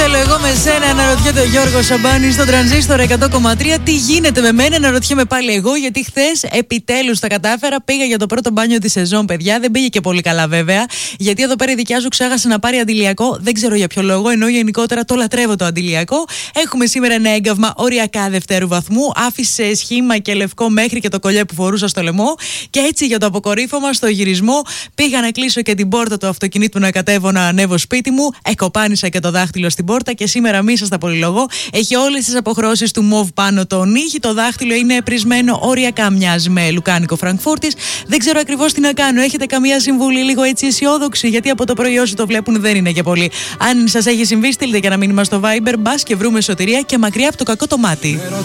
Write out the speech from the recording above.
θέλω εγώ με σένα, αναρωτιέται ο Γιώργος Σαμπάνης στο Τρανζίστορ 100,3. Τι γίνεται με μένα, αναρωτιέμαι πάλι εγώ, γιατί χθες επιτέλους τα κατάφερα. Πήγα για το πρώτο μπάνιο τη σεζόν, παιδιά. Δεν πήγε και πολύ καλά, βέβαια. Γιατί εδώ πέρα η δικιά σου ξέχασε να πάρει αντιλιακό. Δεν ξέρω για ποιο λόγο, ενώ γενικότερα το λατρεύω το αντιλιακό. Έχουμε σήμερα ένα έγκαυμα οριακά δευτέρου βαθμού. Άφησε σχήμα και λευκό μέχρι και το κολλιέ που φορούσα στο λαιμό. Και έτσι για το αποκορύφωμα στο γυρισμό πήγα να κλείσω και την πόρτα του αυτοκινήτου να κατέβω να ανέβω σπίτι μου. Εκοπάνησα και το δάχτυλο στην πόρτα και σήμερα μη σας τα πολυλογώ. Έχει όλες τις αποχρώσεις του μοβ πάνω το νύχι. Το δάχτυλο είναι πρισμένο, οριακά μοιάζει με λουκάνικο Φραγκφούρτης. Δεν ξέρω ακριβώς τι να κάνω. Έχετε καμία συμβουλή λίγο έτσι αισιόδοξη? Γιατί από το πρωί όσοι το βλέπουν δεν είναι και πολύ. Αν σας έχει συμβεί, στείλτε και ένα μήνυμα στο Viber. Μπας και βρούμε σωτηρία και μακριά από το κακό το μάτι.